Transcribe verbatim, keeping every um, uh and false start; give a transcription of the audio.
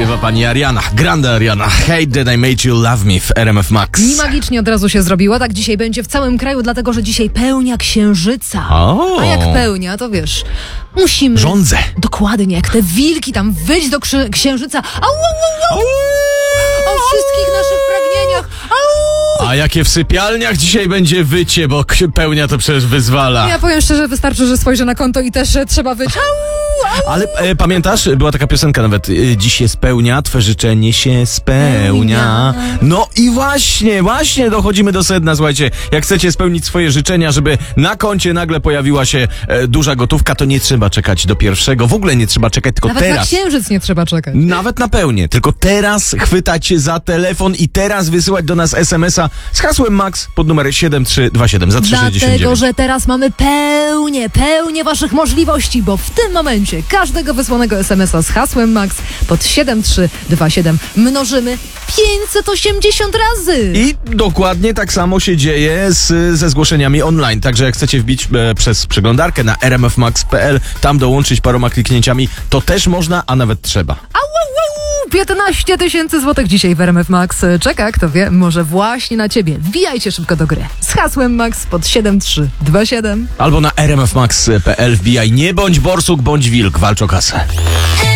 śpiewa pani Ariana, grande Ariana. Hate that I made you love me w R M F Max. I magicznie od razu się zrobiło, tak dzisiaj będzie w całym kraju, dlatego że dzisiaj pełnia księżyca. O. A jak pełnia, to wiesz, musimy... Rządzę. Dokładnie, jak te wilki tam wyjść do krzy- księżyca. Au, au, au, au. O wszystkich naszych pragnieniach. Au. A jakie w sypialniach dzisiaj będzie wycie, bo k- pełnia to przecież wyzwala. Ja powiem szczerze, wystarczy, że spojrzę na konto i też e, trzeba wyć. Au, au. Ale e, pamiętasz, była taka piosenka nawet, e, dziś się spełnia, twe życzenie się spełnia. No i właśnie, właśnie dochodzimy do sedna, słuchajcie, jak chcecie spełnić swoje życzenia, żeby na koncie nagle pojawiła się e, duża gotówka, to nie trzeba czekać do pierwszego, w ogóle nie trzeba czekać, tylko Nawet teraz. na księżyc nie trzeba czekać. Nawet na pełnię, tylko teraz chwytać się za telefon i teraz wysyłać do nas es em es a z hasłem Max pod numer siedem trzy dwa siedem za trzy sześćdziesiąt Dlatego, dziewięć. że teraz mamy pełnię, pełnię waszych możliwości, bo w tym momencie każdego wysłanego es em es a z hasłem Max pod siedem trzy dwa siedem mnożymy pięćset osiemdziesiąt razy. I dokładnie tak samo się dzieje z, ze zgłoszeniami online. Także jak chcecie wbić e, przez przeglądarkę na r m f max kropka p l, tam dołączyć paroma kliknięciami, to też można, a nawet trzeba. Au, au, au, piętnaście tysięcy złotych dzisiaj w R M F Max czeka, kto wie, może właśnie na ciebie. Wbijajcie szybko do gry z hasłem Max pod siedem trzy dwa siedem. Albo na r m f max kropka p l wbijaj, nie bądź borsuk, bądź wilk, walcz o kasę.